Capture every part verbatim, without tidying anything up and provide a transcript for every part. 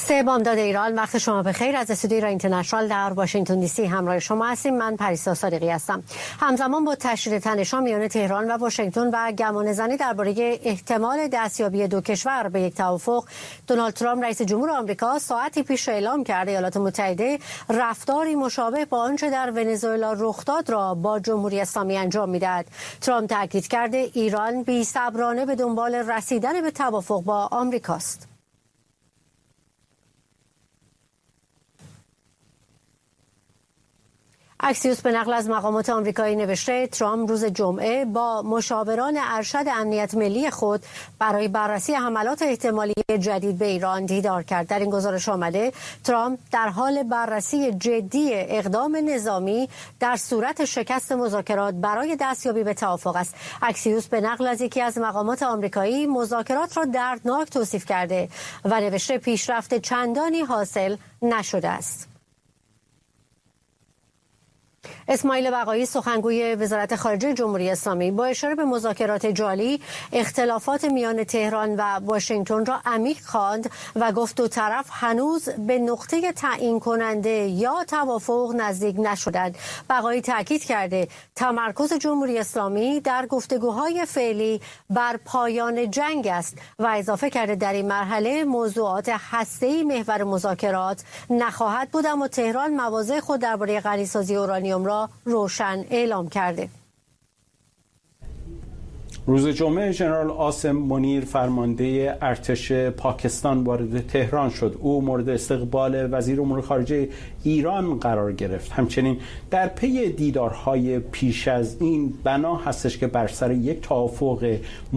سه بامداد ایران، وقت شما بخیر. از استودیوی ایران اینترنشنال در واشنگتن دی سی همراه شما هستیم. من پریسا صادقی هستم. همزمان با تشدید تنش‌ها میان تهران و واشنگتن و گمانه‌زنی درباره احتمال دستیابی دو کشور به یک توافق، دونالد ترامپ رئیس جمهور آمریکا ساعتی پیش اعلام کرده ایالات متحده رفتاری مشابه با آنچه در ونزوئلا رخ داد را با جمهوری اسلامی انجام می‌دهد. ترامپ تاکید کرده ایران بی‌صبرانه به دنبال رسیدن به توافق با آمریکاست. اکسیوس به نقل از مقامات آمریکایی نوشته ترامپ روز جمعه با مشاوران ارشد امنیت ملی خود برای بررسی حملات احتمالی جدید به ایران دیدار کرد. در این گزارش آمده ترامپ در حال بررسی جدی اقدام نظامی در صورت شکست مذاکرات برای دستیابی به توافق است. اکسیوس به نقل از یکی از مقامات آمریکایی مذاکرات را دردناک توصیف کرده و نوشته پیشرفت چندانی حاصل نشده است. اسماعیل بقایی سخنگوی وزارت خارجه جمهوری اسلامی با اشاره به مذاکرات جالی اختلافات میان تهران و واشنگتن را عمیق خواند و گفت دو طرف هنوز به نقطه تعیین کننده یا توافق نزدیک نشدند. بقایی تاکید کرده تمرکز جمهوری اسلامی در گفتگوهای فعلی بر پایان جنگ است و اضافه کرده در این مرحله موضوعات هسته‌ای محور مذاکرات نخواهد بود، اما تهران مواضع خود درباره غنیسازی اورانیوم را روشن اعلام کرده. روز جمعه ژنرال عاصم منیر فرمانده ارتش پاکستان وارد تهران شد. او مورد استقبال وزیر امور خارجه ایران قرار گرفت. همچنین در پی دیدارهای پیش از این بنا هستش که بر سر یک توافق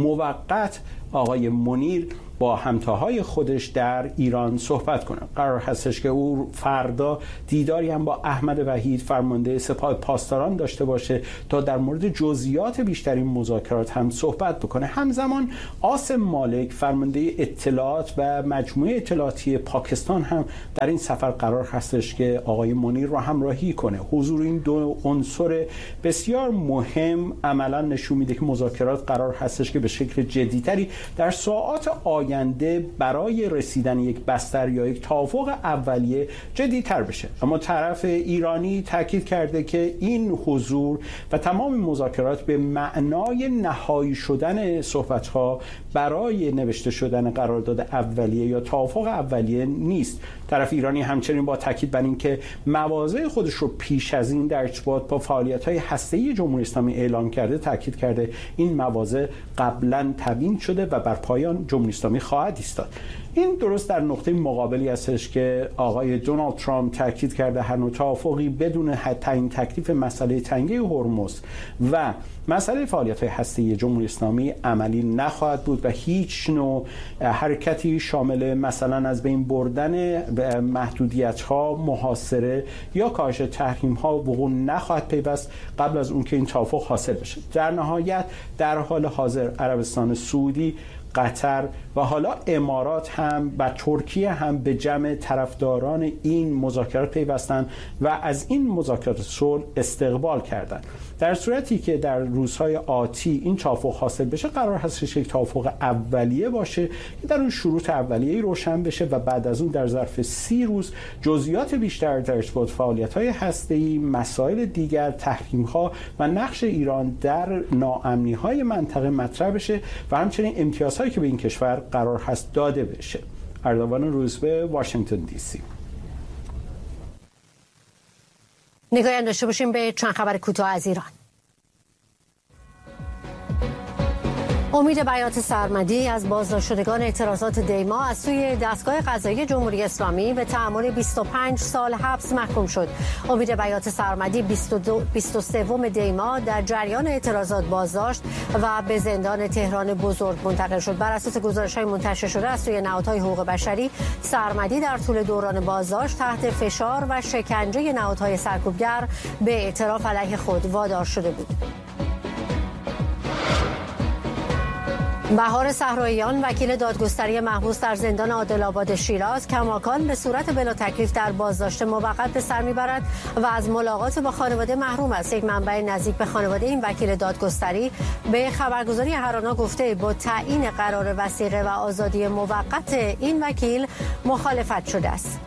موقت آقای منیر با همتاهای خودش در ایران صحبت کنه. قرار هستش که او فردا دیداری هم با احمد وحید فرمانده سپاه پاسداران داشته باشه تا در مورد جزئیات بیشتر این مذاکرات هم صحبت بکنه. همزمان عاصم مالک فرمانده اطلاعات و مجموعه اطلاعاتی پاکستان هم در این سفر قرار هستش که آقای منیر را همراهی کنه. حضور این دو عنصر بسیار مهم عملا نشون میده که مذاکرات قرار هستش که به شکل جدی‌تری در ساعات آینده برای رسیدن یک بستر یا یک توافق اولیه جدی‌تر بشه. اما طرف ایرانی تاکید کرده که این حضور و تمام مذاکرات به معنای نهایی شدن صحبت‌ها برای نوشته شدن قرارداد اولیه یا توافق اولیه نیست. طرف ایرانی همچنین با تاکید بر این که مواضع خودش رو پیش از این در ارتباط با فعالیت‌های هسته‌ای جمهوری اسلامی اعلام کرده، تاکید کرده این مواضع قبلا تبیین شده و بر پایان جمهوری اسلامی خواهد ایستاد. این درست در نقطه مقابلی هستش که آقای دونالد ترامپ تاکید کرده هر نوع توافقی بدون تعیین تکلیف مسئله تنگه هرمز و مسئله فعالیت‌های هسته‌ای جمهوری اسلامی عملی نخواهد بود و هیچ نوع حرکتی شامل مثلا از بین بردن محدودیت‌ها، محاصره یا کاهش تحریم‌ها وقوع نخواهد پیوست قبل از اون که این توافق حاصل بشه. در نهایت در حال حاضر عربستان سعودی، قطر و حالا امارات هم و ترکیه هم به جمع طرفداران این مذاکرات پیوستند و از این مذاکرات صلح استقبال کردند. در صورتی که در روزهای آتی این توافق حاصل بشه، قرار هست یک توافق اولیه باشه که در اون شروط اولیه‌ای روشن بشه و بعد از اون در ظرف سی روز جزئیات بیشتر در ارتباط فعالیت‌های هسته‌ای، مسائل دیگر، تحریم‌ها و نقش ایران در ناامنی‌های منطقه مطرح بشه و همچنین امتیازهایی که به این کشور قرار هست داده بشه. اردوان روزبه، واشنگتن دی سی. نگاهی داشته باشیم به چند خبر کوتاه از ایران. امید بیات سرمدی از بازداشت شدگان اعتراضات دیما از سوی دستگاه قضایی جمهوری اسلامی به تعامل بیست و پنج سال حبس محکوم شد. امید بیات سرمدی بیست و سوم دیما در جریان اعتراضات بازداشت و به زندان تهران بزرگ منتقل شد. بر اساس گزارش‌های منتشر شده از سوی نهادهای حقوق بشری، سرمدی در طول دوران بازداشت تحت فشار و شکنجه نهادهای سرکوبگر به اعتراف علیه خود وادار شده بود. بهار صحراییان وکیل دادگستری محبوس در زندان عادل‌آباد شیراز کماکان به صورت بلا تکلیف در بازداشت موقت به سر میبرد و از ملاقات با خانواده محروم است. یک منبع نزدیک به خانواده این وکیل دادگستری به خبرگزاری هرانا گفته با تعیین قرار وثیقه و آزادی موقت این وکیل مخالفت شده است.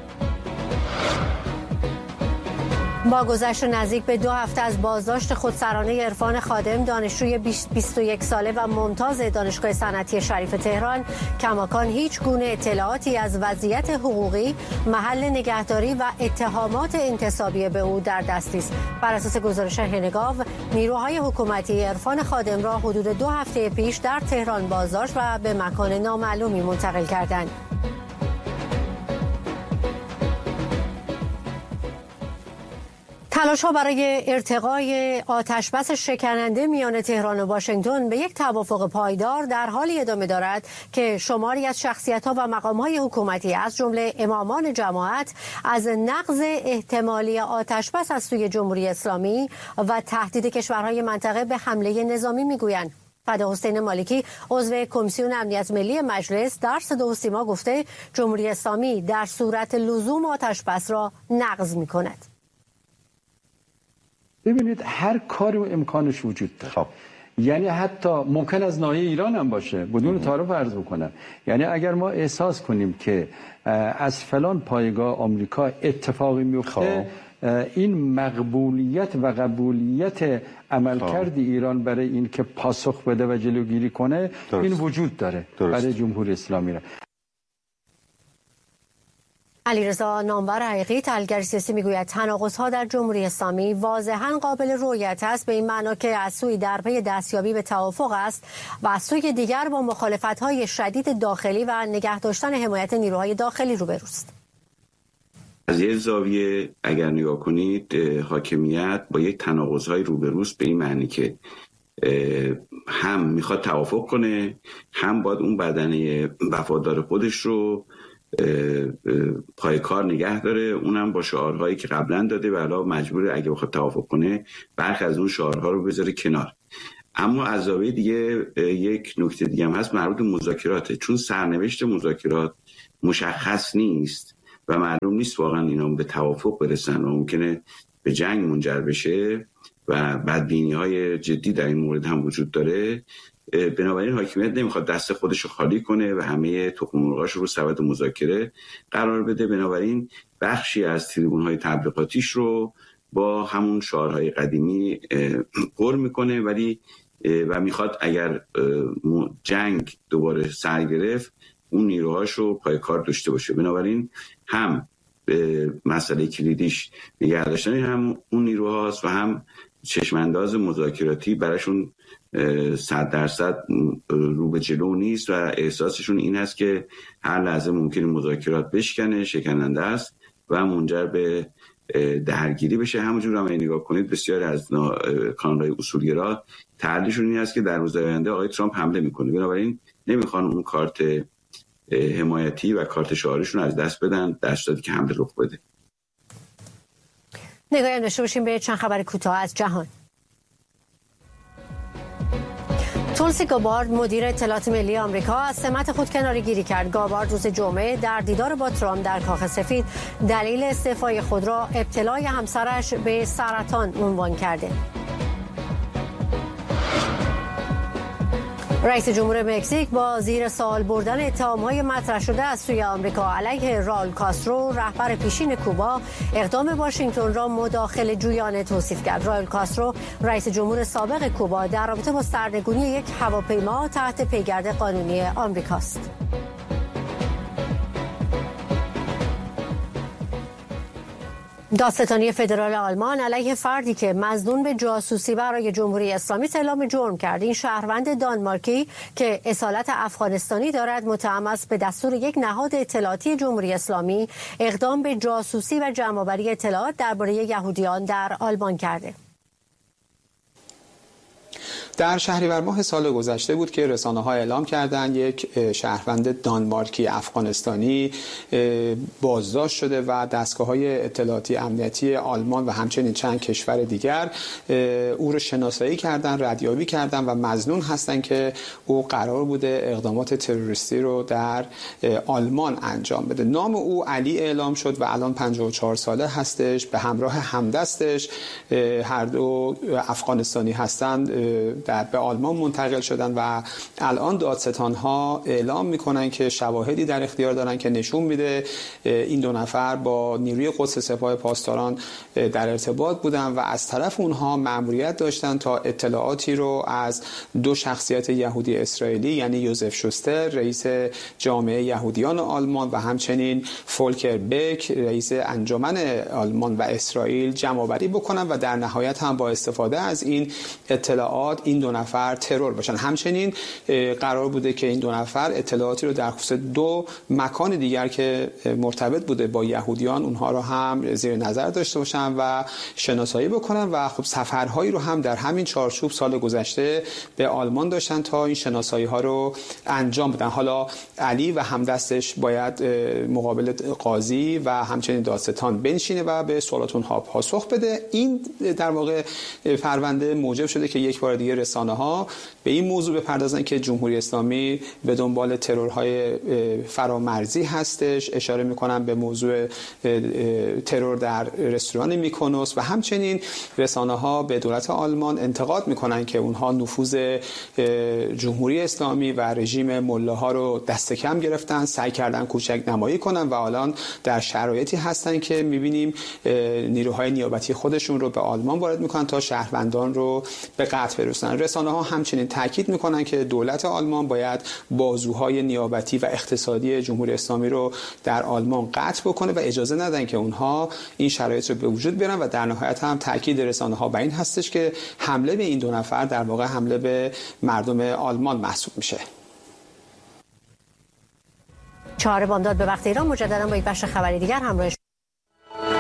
با گذشت نزدیک به دو هفته از بازداشت خودسرانه عرفان خادم دانشجوی بیست و یک ساله و ممتاز دانشگاه صنعتی شریف تهران کماکان هیچ گونه اطلاعاتی از وضعیت حقوقی، محل نگهداری و اتهامات انتسابی به او در دست است. بر اساس گزارش هنگاو نیروهای حکومتی عرفان خادم را حدود دو هفته پیش در تهران بازداشت و به مکان نامعلومی منتقل کردند. تلاش‌ها برای ارتقای آتشبس شکننده میان تهران و واشنگتن به یک توافق پایدار در حالی ادامه دارد که شماری از شخصیت‌ها و مقام‌های حکومتی از جمله امامان جماعت از نقض احتمالی آتشبس از سوی جمهوری اسلامی و تهدید کشورهای منطقه به حمله نظامی می‌گویند. فدا حسین مالکی عضو کمیسیون امنیت ملی مجلس در صدا و سیما گفته جمهوری اسلامی در صورت لزوم آتشبس را نقض می‌کند. ببینید هر کاری و امکانش وجود داره. خب. یعنی حتی ممکن از ناحیه ایران هم باشه بدون تعارف عرض بکنم. یعنی اگر ما احساس کنیم که از فلان پایگاه آمریکا اتفاقی میفته این مقبولیت و قبولیت عملکرد ایران برای این که پاسخ بده و جلوگیری کنه درست. این وجود داره درست. برای جمهوری اسلامی را. علیرضا نامور حقیقی تحلیلگر سیاسی میگوید تناقض‌ها در جمهوری اسلامی واضحاً قابل رؤیت است به این معنا که از سوی در پی دستیابی به توافق است و از سوی دیگر با مخالفت‌های شدید داخلی و نگه داشتن حمایت نیروهای داخلی روبروست. از یه زاویه اگر نگاه کنید حاکمیت با یک تناقض‌های روبروست به این معنی که هم میخواد توافق کنه هم باید اون بدنه وفادار خودش رو پای کار نگه داره، اونم با شعارهایی که قبلا داده و الان مجبوره اگه بخواد توافق کنه برخی از اون شعارها رو بذاره کنار. اما از زاویه دیگه یک نکته دیگه هم هست مربوط به مذاکراته، چون سرنوشت مذاکرات مشخص نیست و معلوم نیست واقعا اینا به توافق برسن و ممکنه به جنگ منجر بشه و بدبینی‌های جدی در این مورد هم وجود داره. بنابراین حاکمیت نمیخواد دست خودش رو خالی کنه و همه تخم مرغاش رو سبد مذاکره قرار بده. بنابراین بخشی از تریبون‌های تبلیغاتیش رو با همون شعارهای قدیمی پر میکنه ولی و میخواد اگر جنگ دوباره سر گرفت اون نیروهاش رو پای کار داشته باشه. بنابراین هم مسئله کلیدیش نگه داشتن هم اون نیروهاست و هم چشمانداز مذاکراتی براشون صد درصد رو به جلو نیست و احساسشون این است که هر لحظه ممکنه مذاکرات بشکنه، شکننده است و منجر به درگیری بشه. همونجور هم نگاه کنید بسیار از کانال‌های اصولگرا تحلیلشون این است که در روز آینده آقای ترامپ حمله میکنه، بنابراین نمیخوان اون کارت حمایتی و کارت شعارشون از دست بدن در صورتی که حمله رخ بده. نگاهی هم داشته باشیم به چند خبر کوتاه از جهان. تولسی گابارد مدیر اطلاعات ملی آمریکا از سمت خود کناره گیری کرد. گابارد روز جمعه در دیدار با ترامپ در کاخ سفید دلیل استعفای خود را ابتلای همسرش به سرطان عنوان کرده. رئیس جمهور مکزیک با زیر سوال بردن اتهام‌های مطرح شده از سوی آمریکا علیه راول کاسترو رهبر پیشین کوبا اقدام واشنگتن را مداخله جویانه توصیف کرد. راول کاسترو رئیس جمهور سابق کوبا در رابطه با سرنگونی یک هواپیما تحت پیگرد قانونی آمریکاست. دادستانی فدرال آلمان علیه فردی که مظنون به جاسوسی برای جمهوری اسلامی اعلام جرم کرد. این شهروند دانمارکی که اصالت افغانستانی دارد متهم است به دستور یک نهاد اطلاعاتی جمهوری اسلامی اقدام به جاسوسی و جمع‌آوری اطلاعات درباره یهودیان در آلمان کرده. در شهریور ماه سال گذشته بود که رسانه‌ها اعلام کردند یک شهروند دانمارکی افغانستانی بازداشت شده و دستگاه‌های اطلاعاتی امنیتی آلمان و همچنین چند کشور دیگر او رو شناسایی کردن، ردیابی کردن و مظنون هستند که او قرار بوده اقدامات تروریستی رو در آلمان انجام بده. نام او علی اعلام شد و الان پنجاه و چهار ساله هستش. به همراه همدستش هر دو افغانستانی هستند در به آلمان منتقل شدن و الان دادستان‌ها اعلام میکنن که شواهدی در اختیار دارن که نشون میده این دو نفر با نیروی قدس سپاه پاسداران در ارتباط بودن و از طرف اونها مأموریت داشتن تا اطلاعاتی رو از دو شخصیت یهودی اسرائیلی یعنی یوزف شوستر رئیس جامعه یهودیان آلمان و همچنین فولکر بک رئیس انجمن آلمان و اسرائیل جمع‌آوری بکنن و در نهایت هم با استفاده از این اطلاعات این دو نفر ترور باشن. همچنین قرار بوده که این دو نفر اطلاعاتی رو در خصوص دو مکان دیگر که مرتبط بوده با یهودیان اونها رو هم زیر نظر داشته باشن و شناسایی بکنن و خب سفرهایی رو هم در همین چارچوب سال گذشته به آلمان داشتن تا این شناسایی ها رو انجام بدن. حالا علی و همدستش باید مقابل قاضی و همچنین دادستان بنشینه و به سوالات اونها پاسخ بده. این در واقع پرونده موجب شده که یک بار دیگه رسانه‌ها به این موضوع بپردازن که جمهوری اسلامی به دنبال ترورهای فرامرزی هستش. اشاره میکنن به موضوع ترور در رستوران میکونوس و همچنین رسانه‌ها به دولت آلمان انتقاد میکنن که اونها نفوذ جمهوری اسلامی و رژیم ملاها رو دست کم گرفتن، سعی کردن کوچک نمایی کنن و الان در شرایطی هستن که میبینیم نیروهای نیابتی خودشون رو به آلمان وارد میکنن تا شهروندان رو به قتل برسونن. رسانه‌ها همچنین تاکید میکنن که دولت آلمان باید بازوهای نیابتی و اقتصادی جمهوری اسلامی رو در آلمان قطع بکنه و اجازه ندن که اونها این شرایط رو به وجود بیارن و در نهایت هم تاکید رسانه‌ها بر این هستش که حمله به این دو نفر در واقع حمله به مردم آلمان محسوب میشه. چهار بامداد به وقت ایران مجددا با یک بخش خبری دیگر همراه